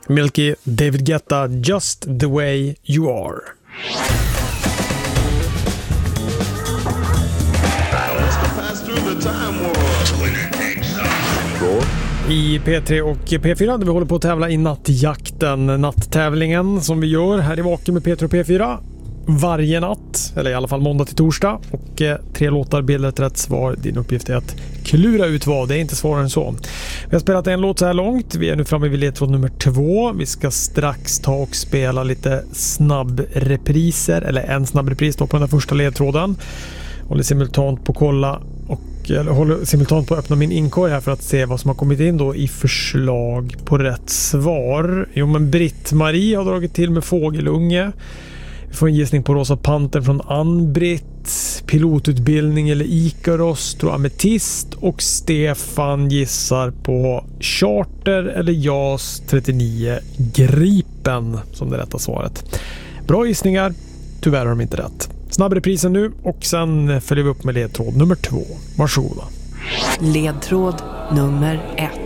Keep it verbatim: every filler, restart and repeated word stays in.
Milky, David Guetta, Just the way you are. I P tre och P fyra där vi håller på att tävla i nattjakten, natttävlingen som vi gör här i Vaken med P tre och P fyra varje natt, eller i alla fall måndag till torsdag, och eh, tre låtar bildar ett rätt svar. Din uppgift är att klura ut vad, det är inte svårare än så. Vi har spelat en låt så här långt, vi är nu framme vid ledtråd nummer två. Vi ska strax ta och spela lite snabbrepriser, eller en snabbrepris då på den här första ledtråden. Håller simultant på att kolla och eller håller simultant på att öppna min inkorg här för att se vad som har kommit in då i förslag på rätt svar. Jo, men Britt-Marie har dragit till med Fågelunge. Vi får en gissning på Rosa Panter från Ann-Britt, pilotutbildning eller Ikaros, tror Ametist, och Stefan gissar på Charter eller Jas trettionio Gripen som det rätta svaret. Bra gissningar, tyvärr har de inte rätt. Snabbreprisen nu och sen följer vi upp med ledtråd nummer två. Varsågoda. Ledtråd nummer ett.